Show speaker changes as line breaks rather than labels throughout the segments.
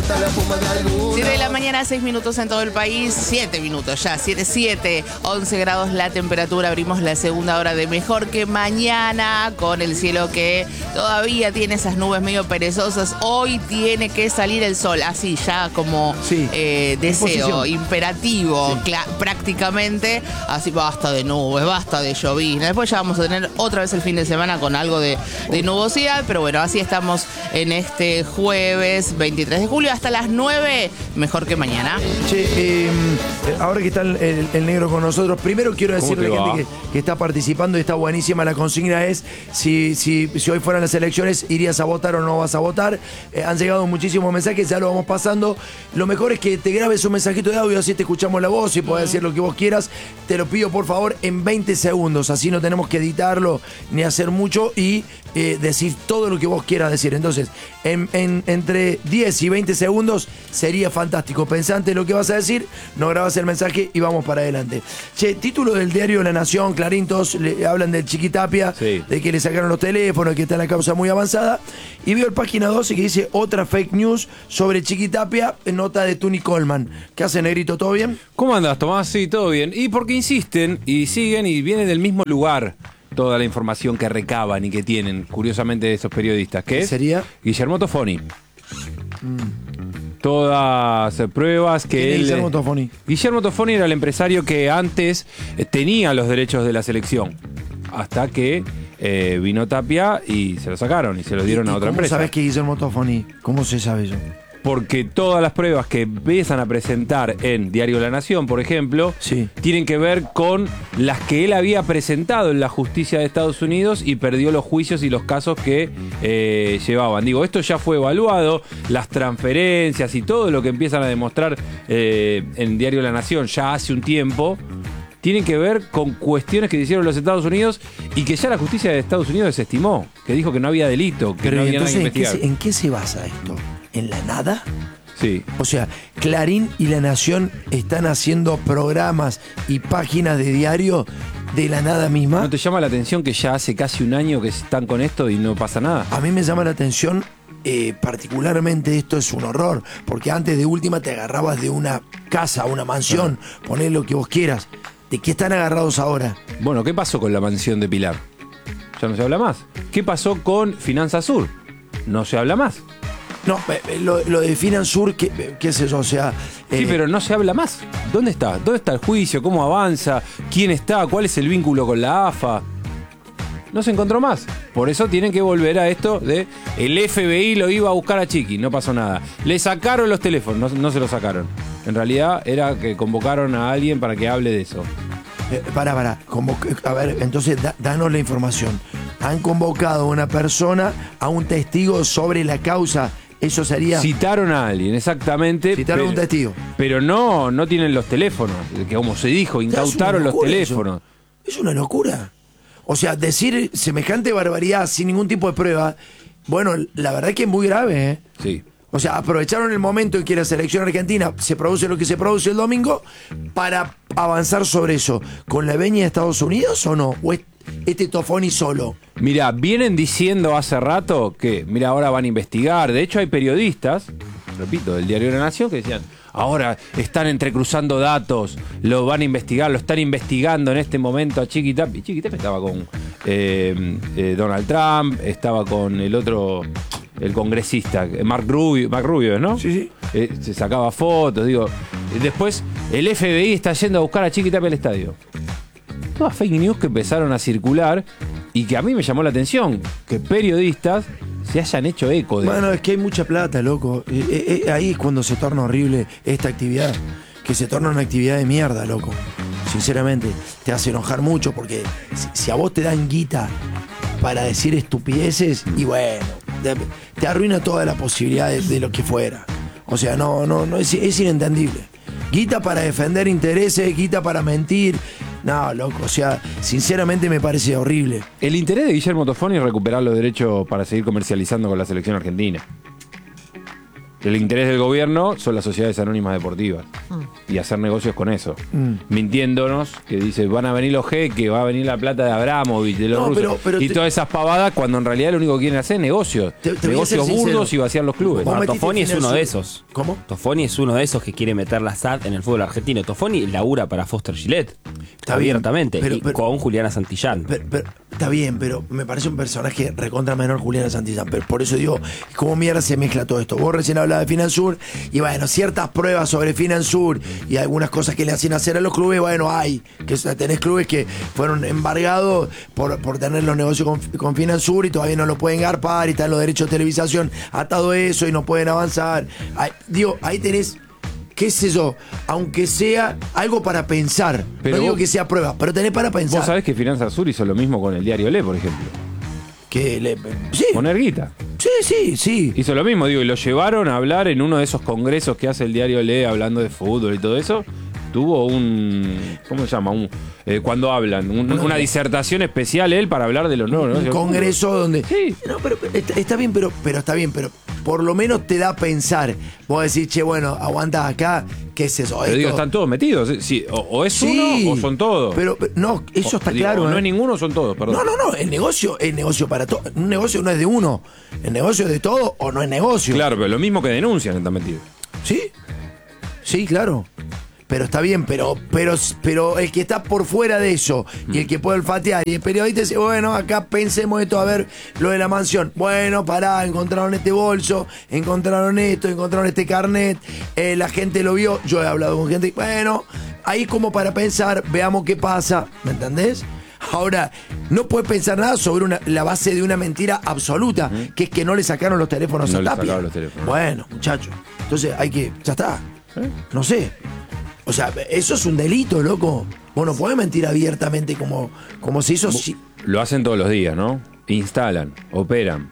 7 de la mañana, 6 minutos en todo el país, 7 minutos ya, 7, 11 grados la temperatura. Abrimos la segunda hora de Mejor que Mañana con el cielo que todavía tiene esas nubes medio perezosas. Hoy tiene que salir el sol, así ya como deseo, imperativo, prácticamente. Así basta de nubes, basta de llovizna. Después ya vamos a tener otra vez el fin de semana con algo de nubosidad, pero bueno, así estamos en este jueves 23 de julio hasta las 9, Mejor que Mañana.
Che, ahora que está el negro con nosotros, primero quiero decirle a la gente que está participando y está buenísima. La consigna es si hoy fueran las elecciones, ¿irías a votar o no vas a votar? Han llegado muchísimos mensajes, ya lo vamos pasando. Lo mejor es que te grabes un mensajito de audio, así te escuchamos la voz y podés decir lo que vos quieras. Te lo pido por favor en 20 segundos, así no tenemos que editarlo ni hacer mucho y decir todo lo que vos quieras decir. Entonces, entre 10 y 20 segundos sería fantástico. Pensá antes lo que vas a decir, no grabas el mensaje y vamos para adelante. Che, título del diario La Nación, Clarín, todos le hablan del Chiquitapia, de que le sacaron los teléfonos, que está la causa muy avanzada. Y veo el página 12 que dice otra fake news sobre Chiquitapia, nota de Tuni Coleman. ¿Qué hace, negrito? ¿Todo bien?
¿Cómo andas, Tomás? Sí, todo bien. Y porque insisten y siguen y vienen del mismo lugar toda la información que recaban y que tienen, curiosamente, esos periodistas. ¿Qué
sería?
Guillermo Tofoni. Todas pruebas que él...
Guillermo Tofoni?
Guillermo Tofoni era el empresario que antes tenía los derechos de la selección, hasta que vino Tapia y se lo sacaron y se lo dieron a otra empresa.
¿Cómo sabés que Guillermo Tofoni? ¿Cómo se sabe eso?
Porque todas las pruebas que empiezan a presentar en Diario La Nación, por ejemplo, tienen que ver con las que él había presentado en la justicia de Estados Unidos y perdió los juicios y los casos que llevaban. Digo, esto ya fue evaluado, las transferencias y todo lo que empiezan a demostrar en Diario La Nación ya hace un tiempo, tienen que ver con cuestiones que hicieron los Estados Unidos y que ya la justicia de Estados Unidos desestimó, que dijo que no había delito, que no había nada que investigar.
¿En qué se basa esto? ¿En la nada?
Sí.
O sea, Clarín y La Nación están haciendo programas y páginas de diario de la nada misma.
¿No te llama la atención que ya hace casi un año que están con esto y no pasa nada?
A mí me llama la atención, particularmente esto es un horror, porque antes de última te agarrabas de una casa, una mansión, poné lo que vos quieras. ¿De qué están agarrados ahora?
Bueno, ¿qué pasó con la mansión de Pilar? Ya no se habla más. ¿Qué pasó con Finanza Sur? No se habla más.
No, lo de Finansur, ¿qué es eso? O sea...
Sí, pero no se habla más. ¿Dónde está? ¿Dónde está el juicio? ¿Cómo avanza? ¿Quién está? ¿Cuál es el vínculo con la AFA? No se encontró más. Por eso tienen que volver a esto de el FBI lo iba a buscar a Chiqui, no pasó nada. Le sacaron los teléfonos, no se los sacaron. En realidad era que convocaron a alguien para que hable de eso.
A ver, entonces danos la información. Han convocado a una persona, a un testigo sobre la causa. Eso sería...
Citaron a alguien, exactamente.
Citaron a un testigo.
Pero no tienen los teléfonos. Que como se dijo, incautaron los teléfonos.
Es una locura. O sea, decir semejante barbaridad sin ningún tipo de prueba, bueno, la verdad es que es muy grave, ¿eh?
Sí.
O sea, aprovecharon el momento en que la selección argentina se produce lo que se produce el domingo para avanzar sobre eso. ¿Con la veña de Estados Unidos o no? ¿O este Tofoni solo?
Mira, vienen diciendo hace rato que, mira, ahora van a investigar. De hecho, hay periodistas, repito, del Diario de la Nación, que decían, ahora están entrecruzando datos, lo van a investigar, lo están investigando en este momento a Chiquitapia. Y Chiquitapia estaba con Donald Trump, estaba con el otro... el congresista, Mark Rubio, ¿no?
Sí.
Se sacaba fotos, digo. Después, el FBI está yendo a buscar a Chiquitapia al estadio. Todas fake news que empezaron a circular y que a mí me llamó la atención, que periodistas se hayan hecho eco de...
Bueno, es que hay mucha plata, loco. Ahí es cuando se torna horrible esta actividad. Que se torna una actividad de mierda, loco. Sinceramente, te hace enojar mucho porque si a vos te dan guita para decir estupideces, y bueno, te arruina toda la posibilidad de lo que fuera. O sea, no es inentendible. Guita para defender intereses, guita para mentir. No, loco, o sea, sinceramente me parece horrible.
El interés de Guillermo Tofoni es recuperar los derechos para seguir comercializando con la selección argentina. El interés del gobierno son las sociedades anónimas deportivas y hacer negocios con eso. Mintiéndonos, que dice, van a venir los jeques, va a venir la plata de Abramovich, de los rusos, y todas esas pavadas, cuando en realidad lo único que quieren hacer es negocios. Negocios burdos y vaciar los clubes.
Bueno, Toffoni es uno de esos.
¿Cómo?
Toffoni es uno de esos que quiere meter la SAD en el fútbol argentino. Toffoni labura para Foster Gillette.
Está
abiertamente.
Bien,
pero, con Juliana Santillán.
Está bien, pero me parece un personaje recontra menor Juliana Santillán. Pero por eso digo, ¿cómo mierda se mezcla todo esto? Vos recién hablabas de Finansur, y bueno, ciertas pruebas sobre Finansur y algunas cosas que le hacen hacer a los clubes, bueno, hay. Que tenés clubes que fueron embargados por tener los negocios con Finansur y todavía no lo pueden garpar y están los derechos de televisación atado a eso y no pueden avanzar. Ahí tenés, qué sé yo, aunque sea algo para pensar.
Pero
no digo
vos,
que sea prueba, pero tenés para pensar.
Vos sabés que Finanzas Sur hizo lo mismo con el diario Le, por ejemplo.
Sí.
Poner guita.
Sí.
Hizo lo mismo, digo, y lo llevaron a hablar en uno de esos congresos que hace el diario Le hablando de fútbol y todo eso. Tuvo ¿cómo se llama? Cuando hablan, una disertación especial él para hablar de los nuevos.
Un congreso donde...
Sí.
No, pero está bien, pero está bien, pero por lo menos te da a pensar. Vos decís, che, bueno, aguanta acá, ¿qué es eso?
Pero digo, están todos metidos. Sí, o es uno o son todos.
Pero no, eso está claro.
No es ninguno o son todos, perdón.
No, el negocio es negocio para todos. Un negocio no es de uno. El negocio es de todo o no es negocio.
Claro, pero lo mismo que denuncian están metidos.
Sí, claro. Pero está bien, pero el que está por fuera de eso y el que puede olfatear y el periodista dice, bueno, acá pensemos esto, a ver, lo de la mansión. Bueno, pará, encontraron este bolso, encontraron esto, encontraron este carnet, la gente lo vio, yo he hablado con gente, bueno, ahí como para pensar, veamos qué pasa, ¿me entendés? Ahora, no puedes pensar nada sobre la base de una mentira absoluta, que es que no le sacaron los teléfonos a Tapia. Bueno, muchachos, entonces hay que, ya está, no sé. O sea, eso es un delito, loco. Vos no podés mentir abiertamente como se hizo.
Lo hacen todos los días, ¿no? Instalan, operan.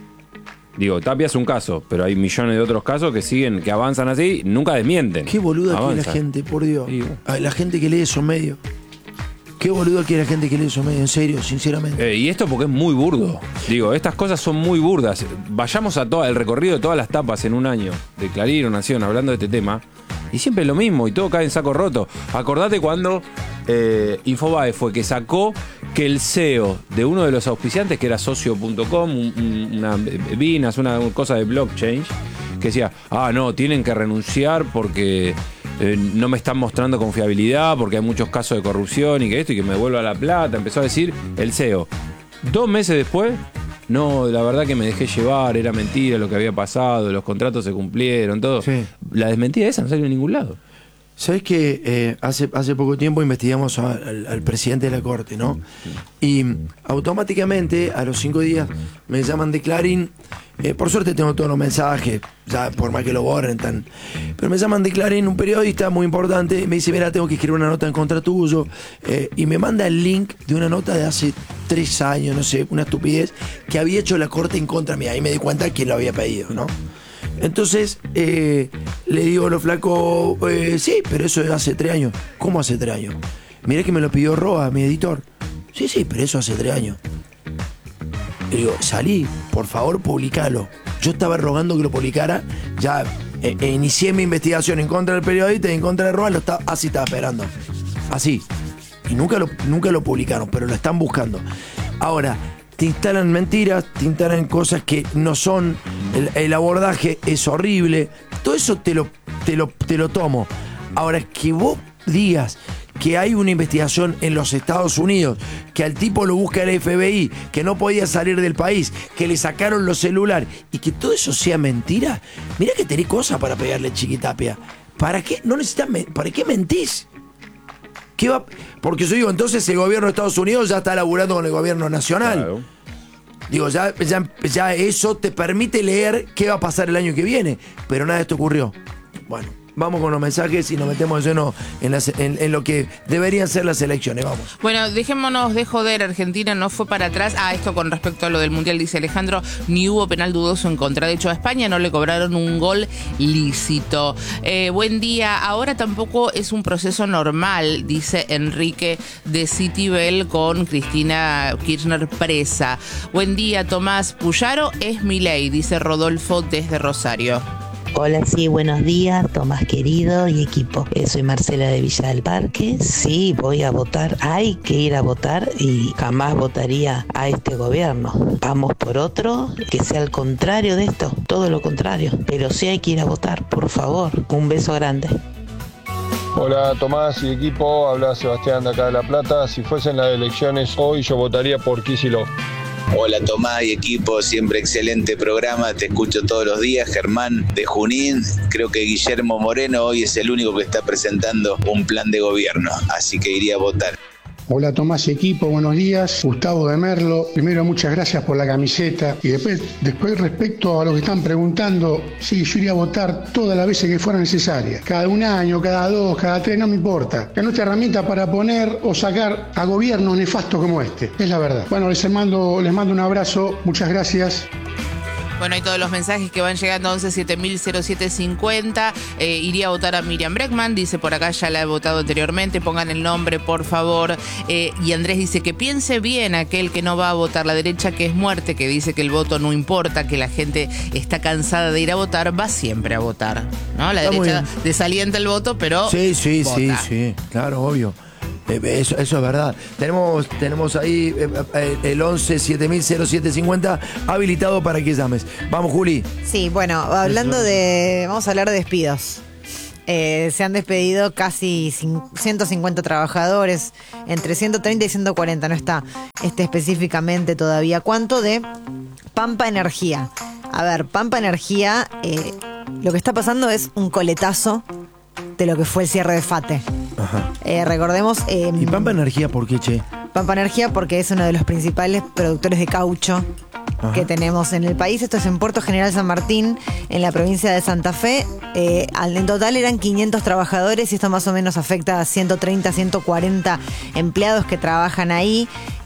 Digo, Tapia es un caso, pero hay millones de otros casos que siguen, que avanzan así, nunca desmienten.
Qué boluda que es la gente, por Dios. La gente que lee esos medios. Qué boluda que es la gente que lee esos medios, en serio, sinceramente.
Y esto porque es muy burdo. Digo, estas cosas son muy burdas. Vayamos a todo el recorrido de todas las tapas en un año de Clarín o Nación hablando de este tema. Y siempre es lo mismo, y todo cae en saco roto. Acordate cuando Infobae fue que sacó que el CEO de uno de los auspiciantes, que era socio.com, una Binance, una cosa de blockchain, que decía, no, tienen que renunciar porque no me están mostrando confiabilidad, porque hay muchos casos de corrupción y que esto, y que me devuelva la plata. Empezó a decir el CEO. 2 meses después, no, la verdad que me dejé llevar, era mentira lo que había pasado, los contratos se cumplieron, todo. Sí. La desmentida esa no salió en ningún lado.
¿Sabés que hace poco tiempo investigamos al presidente de la Corte, ¿no? Y automáticamente, a los 5 días, me llaman de Clarín. Por suerte tengo todos los mensajes, ya por más que lo borren, pero me llaman de Clarín, un periodista muy importante, y me dice, mira, tengo que escribir una nota en contra tuyo, y me manda el link de una nota de hace 3 años, no sé, una estupidez, que había hecho la Corte en contra mía. Ahí me di cuenta quién lo había pedido, ¿no? Entonces, le digo a lo flaco, sí, pero eso es hace 3 años. ¿Cómo hace 3 años? Mirá que me lo pidió Roa, mi editor. Sí, pero eso hace 3 años. Le digo, salí, por favor, publicalo. Yo estaba rogando que lo publicara, ya inicié mi investigación en contra del periodista y en contra de Roa, así estaba esperando. Así. Y nunca lo publicaron, pero lo están buscando. Ahora, te instalan mentiras, te instalan cosas que no son, el abordaje es horrible, todo eso te lo tomo. Ahora, que vos digas que hay una investigación en los Estados Unidos, que al tipo lo busca el FBI, que no podía salir del país, que le sacaron los celulares, y que todo eso sea mentira, mirá que tenés cosas para pegarle, Chiquitapia. ¿Para qué? No necesitas, ¿para qué mentís? ¿Qué va? Porque yo digo, entonces el gobierno de Estados Unidos ya está laburando con el gobierno nacional. Claro. Digo, ya eso te permite leer qué va a pasar el año que viene. Pero nada de esto ocurrió. Bueno, vamos con los mensajes y nos metemos de lleno en lo que deberían ser las elecciones. Vamos.
Bueno, dejémonos de joder. Argentina no fue para atrás. Esto con respecto a lo del Mundial, dice Alejandro, ni hubo penal dudoso en contra. De hecho, a España no le cobraron un gol lícito. Buen día. Ahora tampoco es un proceso normal, dice Enrique de Citibel, con Cristina Kirchner presa. Buen día, Tomás. Puyaro es Milei, dice Rodolfo desde Rosario.
Hola, sí, buenos días, Tomás querido y equipo. Soy Marcela de Villa del Parque. Sí, voy a votar. Hay que ir a votar y jamás votaría a este gobierno. Vamos por otro que sea el contrario de esto, todo lo contrario. Pero sí hay que ir a votar, por favor. Un beso grande.
Hola Tomás y equipo, habla Sebastián de acá de La Plata. Si fuesen las elecciones hoy yo votaría por Kicillof.
Hola Tomás y equipo, siempre excelente programa, te escucho todos los días. Germán de Junín, creo que Guillermo Moreno hoy es el único que está presentando un plan de gobierno, así que iría a votar.
Hola Tomás y equipo, buenos días. Gustavo de Merlo. Primero, muchas gracias por la camiseta. Y después respecto a lo que están preguntando, sí, yo iría a votar todas las veces que fuera necesaria. Cada un año, cada 2, cada 3, no me importa. Que nuestra herramienta para poner o sacar a gobiernos nefastos como este. Es la verdad. Bueno, les mando un abrazo. Muchas gracias.
Bueno, y todos los mensajes que van llegando a 11 7000 0750. Iría a votar a Miriam Bregman, dice por acá, ya la he votado anteriormente, pongan el nombre, por favor. Y Andrés dice que piense bien aquel que no va a votar. La derecha, que es muerte, que dice que el voto no importa, que la gente está cansada de ir a votar, va siempre a votar, ¿no? La derecha desalienta el voto, pero
Sí,
vota.
sí, claro, obvio. Eso es verdad. Tenemos ahí el 11 7000 0750 habilitado para que llames. Vamos, Juli.
Sí, bueno, vamos a hablar de despidos. Se han despedido casi 150 trabajadores, entre 130 y 140, no está específicamente todavía. ¿Cuánto de Pampa Energía? A ver, Pampa Energía, lo que está pasando es un coletazo de lo que fue el cierre de FATE.
Ajá.
Recordemos...
¿Y Pampa Energía por qué, che?
Pampa Energía porque es uno de los principales productores de caucho que tenemos en el país. Esto es en Puerto General San Martín, en la provincia de Santa Fe. En total eran 500 trabajadores y esto más o menos afecta a 130, 140 empleados que trabajan ahí.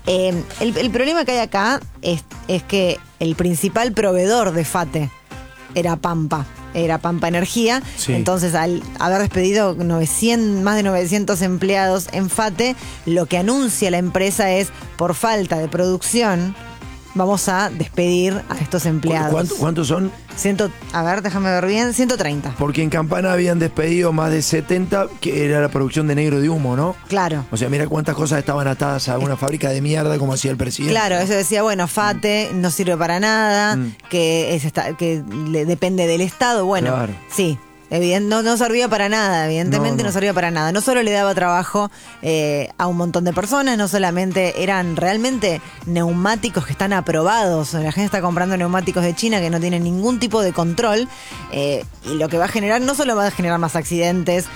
El problema que hay acá es que el principal proveedor de FATE era Pampa Energía. Sí. Entonces, al haber despedido más de 900 empleados en FATE, lo que anuncia la empresa es, por falta de producción, vamos a despedir a estos empleados.
¿Cuántos son?
Déjame ver bien, 130.
Porque en Campana habían despedido más de 70, que era la producción de negro de humo, ¿no?
Claro.
O sea, mira cuántas cosas estaban atadas a una fábrica de mierda, como hacía el presidente.
Claro, eso decía, bueno, FATE no sirve para nada, que depende del Estado. Bueno, claro. Sí. No servía para nada, evidentemente no servía para nada. No solo le daba trabajo a un montón de personas, no solamente eran realmente neumáticos que están aprobados. La gente está comprando neumáticos de China que no tienen ningún tipo de control, y lo que va a generar, no solo va a generar más accidentes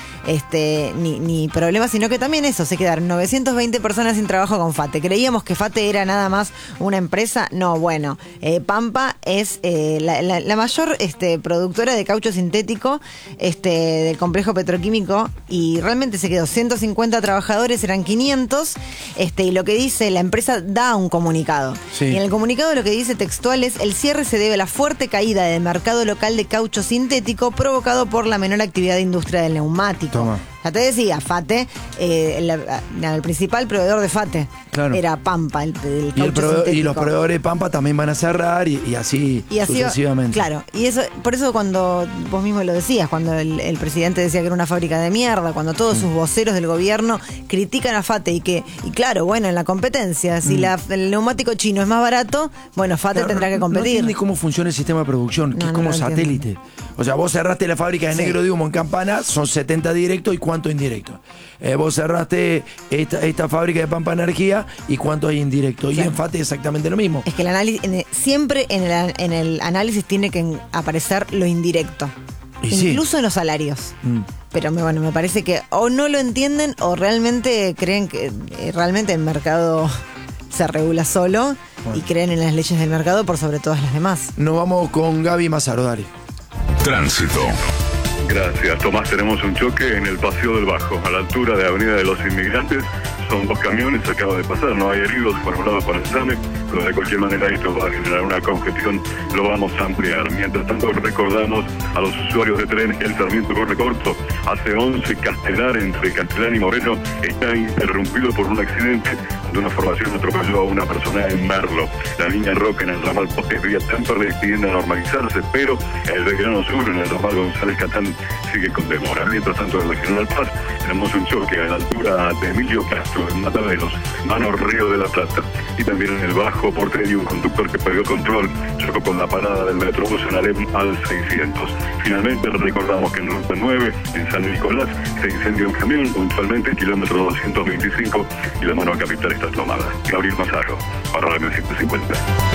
ni problemas, sino que también se quedaron 920 personas sin trabajo con FATE. Creíamos que FATE era nada más una empresa. No, bueno, Pampa es la mayor productora de caucho sintético del complejo petroquímico, y realmente se quedó 150 trabajadores, eran 500, y lo que dice la empresa, da un comunicado. Sí. Y en el comunicado lo que dice textual es: el cierre se debe a la fuerte caída del mercado local de caucho sintético provocado por la menor actividad de industria del neumático. Toma. Ya te decía, FATE, el principal proveedor de FATE, claro, era Pampa, el caucho sintético.
Y los proveedores de Pampa también van a cerrar y así sucesivamente.
Claro, y por eso cuando vos mismo lo decías, cuando el presidente decía que era una fábrica de mierda, cuando todos sus voceros del gobierno critican a FATE y claro, bueno, en la competencia, si el neumático chino es más barato, bueno, FATE tendrá que competir.
No entiende cómo funciona el sistema de producción, que es como satélite. O sea, vos cerraste la fábrica de negro de humo en Campana, son 70 directos y cuánto indirecto. Vos cerraste esta fábrica de Pampa Energía y cuánto hay indirecto. Claro. Y en FATE exactamente lo mismo.
Es que el análisis, siempre en el análisis tiene que aparecer lo indirecto. Incluso en los salarios. Pero me parece que o no lo entienden o realmente creen que realmente el mercado se regula solo, y creen en las leyes del mercado por sobre todas las demás.
Nos vamos con Gaby Mazaro, dale.
Tránsito. Gracias, Tomás. Tenemos un choque en el Paseo del Bajo, a la altura de Avenida de los Inmigrantes. Son 2 camiones, acaba de pasar, no hay heridos, formulados para el examen. pero de cualquier manera esto va a generar una congestión, lo vamos a ampliar. Mientras tanto recordamos a los usuarios de tren El Sarmiento corre corto, hace 11 Castelar entre Castellán y Moreno está interrumpido por un accidente donde una formación atropelló a una persona en Merlo. La línea Roca en el ramal Potes Vía Temperley tiende a normalizarse, pero el Belgrano Sur en el ramal González Catán sigue con demora. Mientras tanto en la General Paz tenemos un choque a la altura de Emilio Castro en Mataderos, mano Río de la Plata, y también en el Bajo Porteño un conductor que perdió control chocó con la parada del Metrobús en Alem al 600. Finalmente recordamos que en Ruta 9 en San Nicolás se incendia un camión puntualmente en kilómetro 225 y la mano capital está tomada. Gabriel Mazaro, para Radio 750.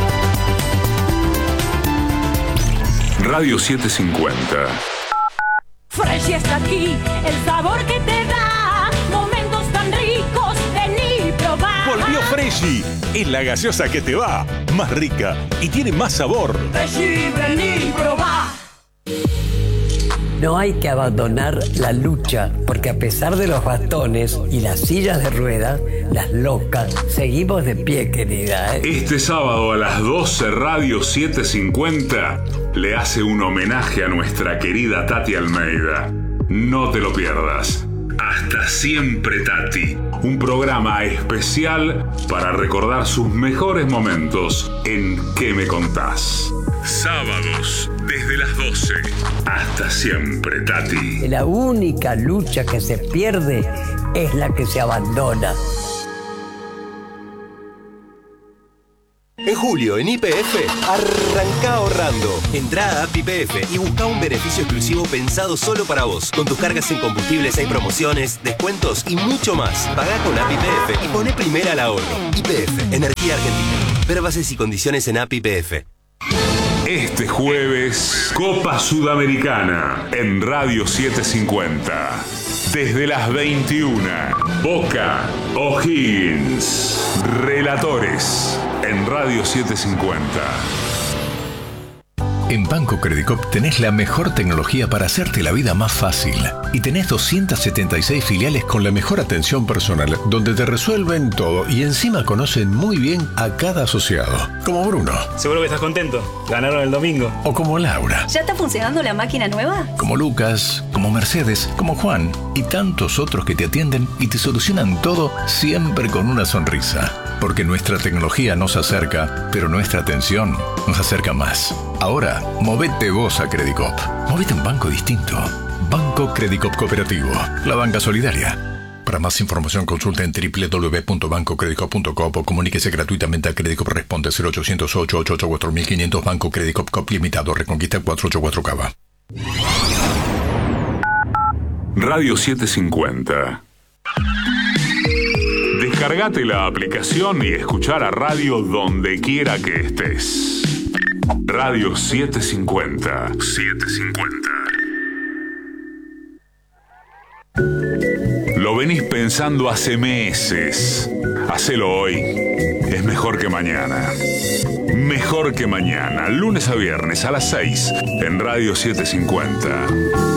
Radio 750.
Fresh está aquí, el sabor que te da momentos tan ricos, vení y probá.
Volvió Freshy, es la gaseosa que te va, más rica y tiene más sabor.
Freshy, vení y probá.
No hay que abandonar la lucha, porque a pesar de los bastones y las sillas de ruedas, las locas, seguimos de pie, querida.
Este sábado a las 12, Radio 750 le hace un homenaje a nuestra querida Tati Almeida. No te lo pierdas. Hasta siempre, Tati. Un programa especial para recordar sus mejores momentos en ¿Qué me contás? Sábados, desde las 12. Hasta siempre, Tati.
La única lucha que se pierde es la que se abandona.
En julio, en YPF, arranca ahorrando. Entrá a App YPF y busca un beneficio exclusivo pensado solo para vos. Con tus cargas en combustibles hay promociones, descuentos y mucho más. Pagá con App YPF y poné primera al ahorro. YPF, Energía Argentina. Ver bases y condiciones en App YPF.
Este jueves, Copa Sudamericana en Radio 750. Desde las 21, Boca O'Higgins. Relatores en Radio 750.
En Banco Credicop tenés la mejor tecnología para hacerte la vida más fácil. Y tenés 276 filiales con la mejor atención personal, donde te resuelven todo y encima conocen muy bien a cada asociado. Como Bruno.
Seguro que estás contento. Ganaron el domingo.
O como Laura.
¿Ya está funcionando la máquina nueva?
Como Lucas, como Mercedes, como Juan y tantos otros que te atienden y te solucionan todo siempre con una sonrisa. Porque nuestra tecnología nos acerca, pero nuestra atención nos acerca más. Ahora, movete vos a Credicop. Movete a un banco distinto. Banco Credicop Cooperativo. La banca solidaria. Para más información consulta en www.bancocredicop.com o comuníquese gratuitamente a Credicop. Responde 0800-888-4500. Banco Credicop Cop Limitado. Reconquista 484 Cava.
Radio 750. Descargate la aplicación y escuchar a radio donde quiera que estés. Radio 750. 750. Lo venís pensando hace meses. Hacelo hoy. Es mejor que mañana. Mejor que mañana. Lunes a viernes a las 6 en Radio 750.